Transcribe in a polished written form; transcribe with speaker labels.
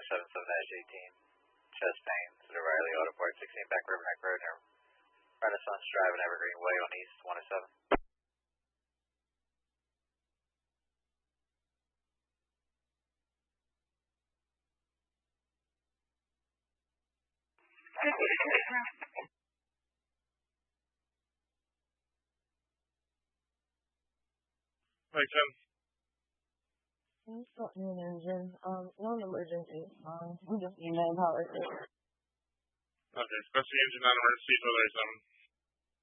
Speaker 1: 77-18. Chest pain to the Riley Auto Parts, 16 Back River Neck Road near Renaissance Drive and Evergreen Way on East 107.
Speaker 2: Makes sense.
Speaker 3: It's not an engine. Non-emergency. We just emailed how it is.
Speaker 2: Okay, especially engine non-emergency, so there's